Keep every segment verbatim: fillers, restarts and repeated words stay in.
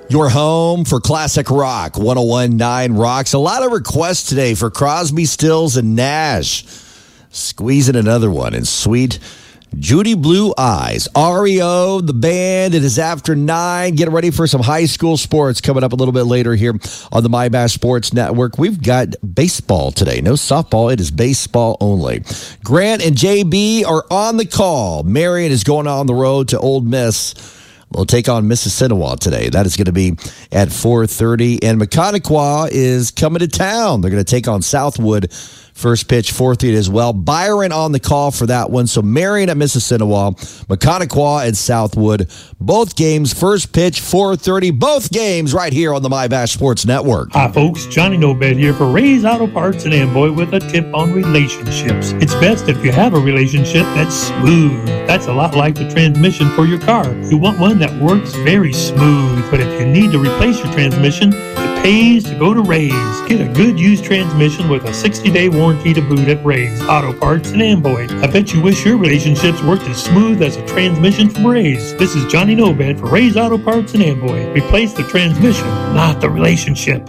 Your home for classic rock, one oh one point nine Rocks. A lot of requests today for Crosby, Stills, and Nash. Squeezing another one in sweet Judy Blue Eyes. R E O, the band. It is after nine. Get ready for some high school sports coming up a little bit later here on the My Bass Sports Network. We've got baseball today. No softball. It is baseball only. Grant and J B are on the call. Marion is going on the road to Ole Miss. We'll take on Mississinewa today. That is going to be at four thirty. And Mechaniqua is coming to town. They're going to take on Southwood. First pitch, four thirty as well. Byron on the call for that one. So Marion at Mississinewa, Mechaniqua and Southwood. Both games, first pitch, four thirty. Both games right here on the My Bass Sports Network. Hi, folks. Johnny No Bed here for Ray's Auto Parts in Amboy with a tip on relationships. It's best if you have a relationship that's smooth. That's a lot like the transmission for your car. You want one that works very smooth. But if you need to replace your transmission, it pays to go to Ray's. Get a good used transmission with a sixty-day warranty to boot at Ray's Auto Parts in Amboy. I bet you wish your relationships worked as smooth as a transmission from Ray's. This is Johnny No Bed for Ray's Auto Parts in Amboy. Replace the transmission, not the relationship.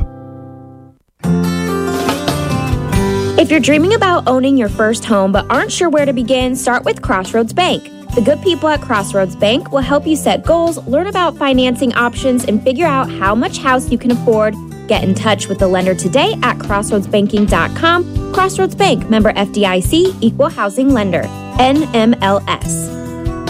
If you're dreaming about owning your first home but aren't sure where to begin, start with Crossroads Bank. The good people at Crossroads Bank will help you set goals, learn about financing options, and figure out how much house you can afford. Get in touch with the lender today at crossroads banking dot com. Crossroads Bank, member F D I C, equal housing lender, N M L S.